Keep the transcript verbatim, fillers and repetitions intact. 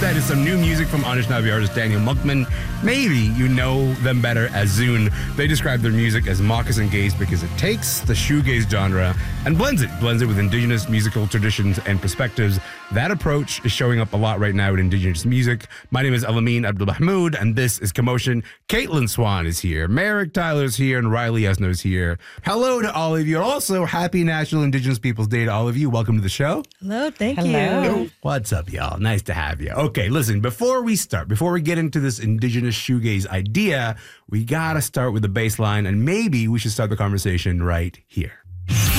That is some new music from Anishinaabe artist Daniel Muckman. Maybe you know them better as Zune. They describe their music as moccasin gaze because it takes the shoegaze genre and blends it, blends it with indigenous musical traditions and perspectives. That approach is showing up a lot right now in indigenous music. My name is Alameen Abdulmahmood, and this is Commotion. Caitlin Swan is here, Merrick Tyler's here, and Riley Esno is here. Hello to all of you. Also, happy National Indigenous Peoples Day to all of you. Welcome to the show. Hello, thank Hello. you. What's up, y'all? Nice to have you. Okay, listen, before we start, before we get into this indigenous shoegaze idea, we gotta start with the bass line, and maybe we should start the conversation right here.